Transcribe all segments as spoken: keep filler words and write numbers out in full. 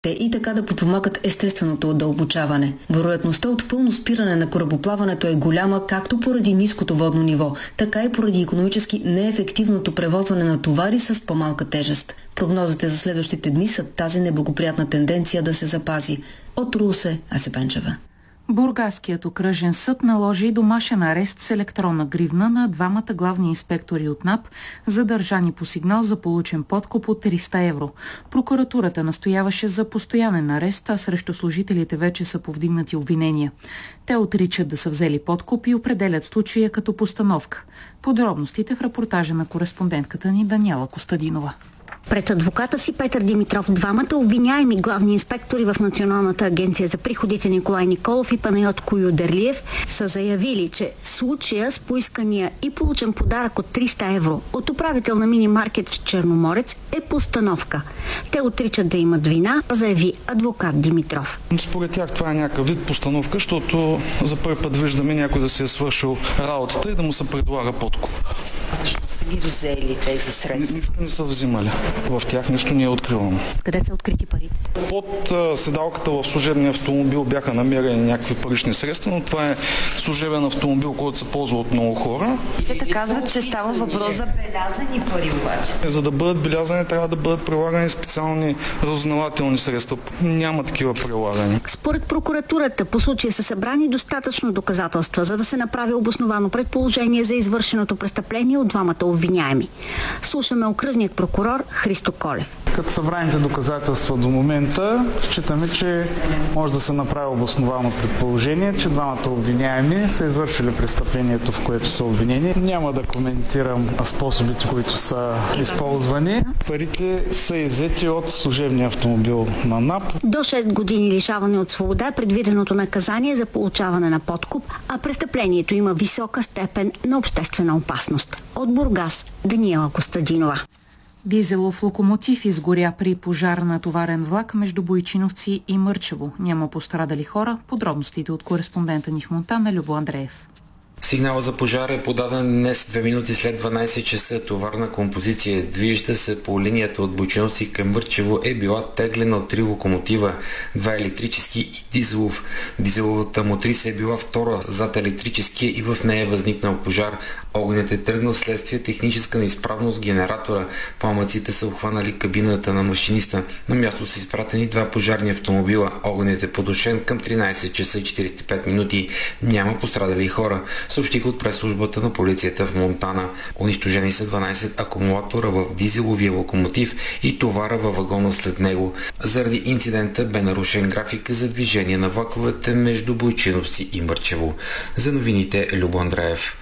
те и така да подпомагат естественото удълбочаване. Вероятността от пълно спиране на корабоплаването е голяма както поради ниското водно ниво, така и поради икономически неефективното превозване на товари с по-малка тежест. Прогнозите за следващите дни са тази неблагоприятна тенденция да се запази. От Русе, Ася Пенчева. Бургаският окръжен съд наложи домашен арест с електронна гривна на двамата главни инспектори от НАП, задържани по сигнал за получен подкуп от триста евро. Прокуратурата настояваше за постоянен арест, а срещу служителите вече са повдигнати обвинения. Те отричат да са взели подкуп и определят случая като постановка. Подробностите в репортажа на кореспондентката ни Даниела Костадинова. Пред адвоката си Петър Димитров двамата обвиняеми главни инспектори в Националната агенция за приходите Николай Николов и Панайот Куюдерлиев са заявили, че случая с поискания и получен подарък от триста евро от управител на мини-маркет в Черноморец е постановка. Те отричат да имат вина, заяви адвокат Димитров. Според тях това е някакъв вид постановка, защото за първи път виждаме някой да се е свършил работата и да му се предлага подкуп. Защо са ги взели тези средства? Нищо не са взимали. В тях нищо не е откривано. Къде са открити парите? Под а, седалката в служебния автомобил бяха намерени някакви парични средства, но това е служебен автомобил, който се ползва от много хора. Се казват, че става въпрос за белязани пари обаче. За да бъдат белязани, трябва да бъдат прилагани специални разузнавателни средства. Няма такива прилагани. Според прокуратурата по случая са събрани достатъчно доказателства, за да се направи обосновано предположение за извършеното престъпление от двамата обвиняеми. Слушаме окръжният прокурор Христо Колев. Като събраните доказателства до момента, считаме, че може да се направи обосновано предположение, че двамата обвиняеми са извършили престъплението, в което са обвинени. Няма да коментирам способите, които са използвани. Парите са иззети от служебния автомобил на НАП. До шест години лишаване от свобода е предвиденото наказание за получаване на подкуп, а престъплението има висока степен на обществена опасност. От Бургас, Даниела Костадинова. Дизелов локомотив изгоря при пожар на товарен влак между Бойчиновци и Мърчево. Няма пострадали хора. Подробностите от кореспондента ни в Монтана Любо Андреев. Сигнала за пожар е подаден днес две минути след дванайсет часа. Товарна композиция, движеща се по линията от Бойчиновци към Мърчево, е била теглена от три локомотива, два електрически и дизелов. Дизеловата мотриса е била втора зад електрическия и в нея е възникнал пожар. Огнят е тръгнал следствие техническа неизправност с генератора. Пламъците са обхванали кабината на машиниста. На място са изпратени два пожарни автомобила. Огнят е потушен към тринайсет часа и четирийсет и пет минути. Няма пострадали хора, съобщиха от прес-службата на полицията в Монтана. Унищожени са дванайсет акумулатора в дизеловия локомотив и товара във вагона след него. Заради инцидента бе нарушен график за движение на влаковете между Бойчиновци и Мърчево. За новините Любо Андреев.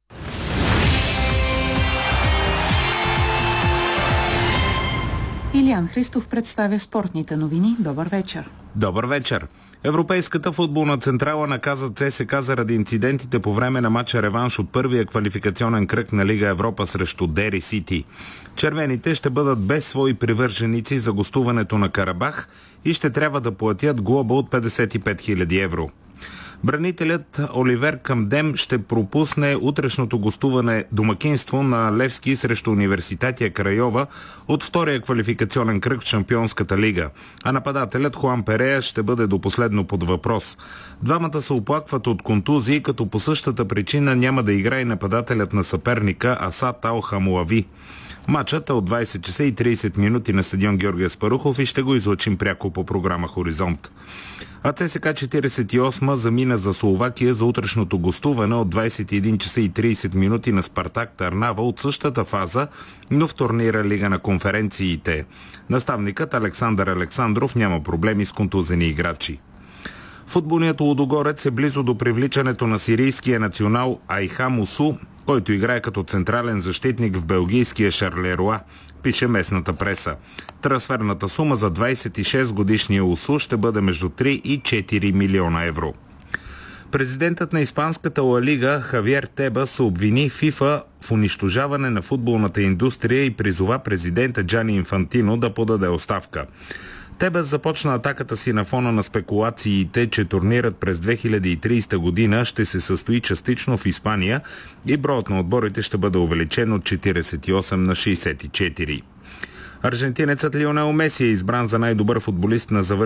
Илиян Христов представя спортните новини. Добър вечер. Добър вечер. Европейската футболна централа наказа ЦСКА заради инцидентите по време на матча реванш от първия квалификационен кръг на Лига Европа срещу Дери Сити. Червените ще бъдат без свои привърженици за гостуването на Карабах и ще трябва да платят глоба от петдесет и пет хиляди евро. Бранителят Оливер Камдем ще пропусне утрешното гостуване домакинство на Левски срещу Университатия Крайова от втория квалификационен кръг в Шампионската лига, а нападателят Хуан Перея ще бъде до последно под въпрос. Двамата се оплакват от контузии, като по същата причина няма да играе нападателят на съперника Асат Ал Хамуави. Матчът е от двайсет часа и трийсет минути на стадион Георги Аспарухов и ще го излъчим пряко по програма Хоризонт. А ЦСКА четирийсет и осма замина за Словакия за утрешното гостуване от двайсет и един часа и трийсет минути на Спартак Търнава от същата фаза, но в турнира Лига на конференциите. Наставникът Александър Александров няма проблеми с контузени играчи. Футболният Лудогорец е близо до привличането на сирийския национал Айхам Усу, който играе като централен защитник в белгийския Шарлеруа, пише местната преса. Трансферната сума за двайсет и шест годишния Усу ще бъде между три и четири милиона евро. Президентът на испанската Ла Лига Хавиер Тебас обвини ФИФА в унищожаване на футболната индустрия и призова президента Джани Инфантино да подаде оставка. Тебас започна атаката си на фона на спекулациите, че турнирът през две хиляди и трийсета година ще се състои частично в Испания и броят на отборите ще бъде увеличен от четирийсет и осем на шейсет и четири. Аржентинецът Лионел Меси е избран за най-добър футболист на завършването